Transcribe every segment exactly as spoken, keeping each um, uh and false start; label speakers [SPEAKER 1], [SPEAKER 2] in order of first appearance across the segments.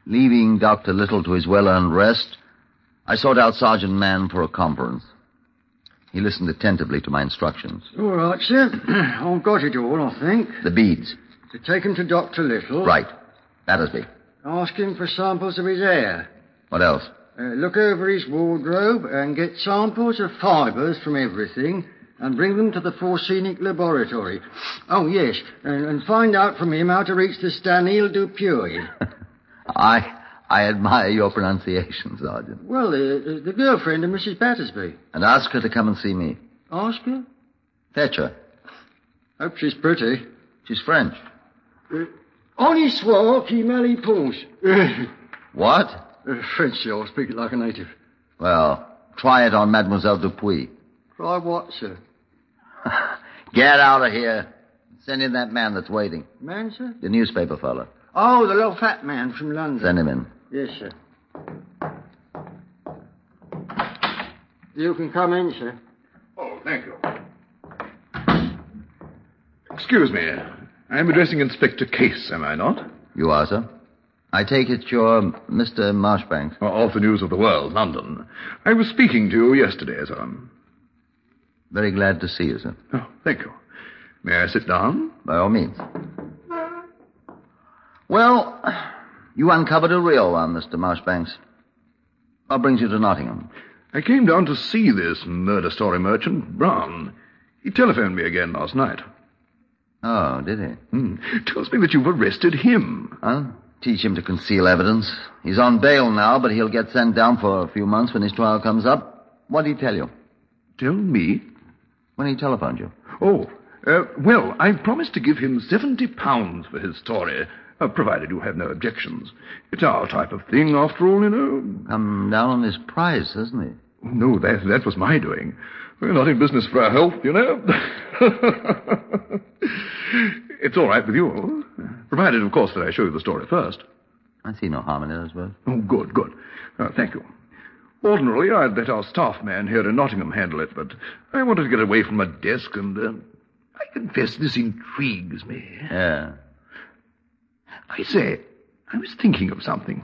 [SPEAKER 1] Leaving Doctor Little to his well-earned rest, I sought out Sergeant Mann for a conference. He listened attentively to my instructions.
[SPEAKER 2] All right, sir. I've got it all, I think.
[SPEAKER 1] The beads.
[SPEAKER 2] To take him to Doctor Little.
[SPEAKER 1] Right. Battersby.
[SPEAKER 2] Ask him for samples of his hair.
[SPEAKER 1] What else?
[SPEAKER 2] Uh, look over his wardrobe and get samples of fibres from everything and bring them to the Forsenic laboratory. Oh, yes, and, and find out from him how to reach the Stanil Dupuy.
[SPEAKER 1] I I admire your pronunciation, Sergeant.
[SPEAKER 2] Well, uh, the girlfriend of Missus Battersby.
[SPEAKER 1] And ask her to come and see me.
[SPEAKER 2] Ask her?
[SPEAKER 1] Fetch her.
[SPEAKER 2] Hope she's pretty.
[SPEAKER 1] She's French.
[SPEAKER 2] Uh, Honney soir qui m'allait ponce.
[SPEAKER 1] What?
[SPEAKER 2] Uh, French, sir. I'll speak it like a native.
[SPEAKER 1] Well, try it on Mademoiselle Dupuy.
[SPEAKER 2] Try what, sir?
[SPEAKER 1] Get out of here. Send in that man that's waiting.
[SPEAKER 2] Man, sir?
[SPEAKER 1] The newspaper fellow.
[SPEAKER 2] Oh, the little fat man from London.
[SPEAKER 1] Send him in.
[SPEAKER 2] Yes, sir. You can come in, sir.
[SPEAKER 3] Oh, thank you. Excuse me. I'm addressing Inspector Case, am I not?
[SPEAKER 1] You are, sir. I take it you're Mister Marchbanks.
[SPEAKER 3] Oh, Author News of the World, London. I was speaking to you yesterday, sir.
[SPEAKER 1] Very glad to see you, sir.
[SPEAKER 3] Oh, thank you. May I sit down?
[SPEAKER 1] By all means. Well, you uncovered a real one, Mister Marchbanks. What brings you to Nottingham?
[SPEAKER 3] I came down to see this murder story merchant, Brown. He telephoned me again last night.
[SPEAKER 1] Oh, did he?
[SPEAKER 3] Hmm. Tells me that you've arrested him.
[SPEAKER 1] Huh? Teach him to conceal evidence. He's on bail now, but he'll get sent down for a few months when his trial comes up. What did he tell you?
[SPEAKER 3] Tell me?
[SPEAKER 1] When he telephoned you.
[SPEAKER 3] Oh, uh, well, I promised to give him seventy pounds for his story, uh, provided you have no objections. It's our type of thing, after all, you know.
[SPEAKER 1] Come down on his price, hasn't he?
[SPEAKER 3] No, that, that was my doing. We're not in business for our health, you know. It's all right with you, provided, of course, that I show you the story first.
[SPEAKER 1] I see no harm in it, I suppose.
[SPEAKER 3] Oh, good, good. Uh, thank you. Ordinarily, I'd let our staff man here in Nottingham handle it, but I wanted to get away from my desk, and uh, I confess this intrigues me.
[SPEAKER 1] Yeah.
[SPEAKER 3] I say, I was thinking of something.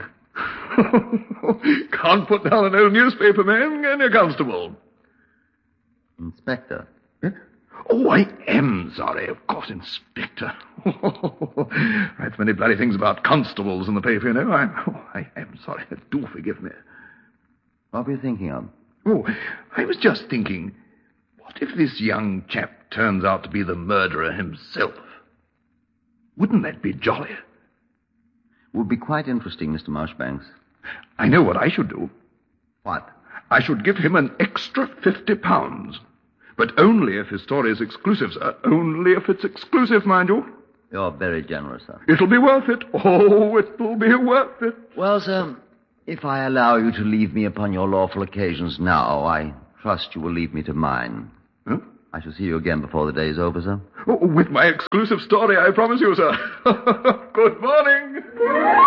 [SPEAKER 3] Can't put down an old newspaper man, can you, Constable?
[SPEAKER 1] Inspector.
[SPEAKER 3] Eh? Oh, I am sorry. Of course, Inspector. Write many bloody things about constables in the paper, you know. I'm, oh, I am sorry. Do forgive me.
[SPEAKER 1] What were you thinking of?
[SPEAKER 3] Oh, I was just thinking, what if this young chap turns out to be the murderer himself? Wouldn't that be jolly?
[SPEAKER 1] Would be quite interesting, Mister Marchbanks.
[SPEAKER 3] I know what I should do.
[SPEAKER 1] What?
[SPEAKER 3] I should give him an extra fifty pounds. But only if his story is exclusive, sir. Only if it's exclusive, mind you.
[SPEAKER 1] You're very generous, sir.
[SPEAKER 3] It'll be worth it. Oh, it'll be worth it.
[SPEAKER 1] Well, sir, if I allow you to leave me upon your lawful occasions now, I trust you will leave me to mine.
[SPEAKER 3] Huh?
[SPEAKER 1] I shall see you again before the day's over, sir.
[SPEAKER 3] Oh, with my exclusive story, I promise you, sir. Good morning.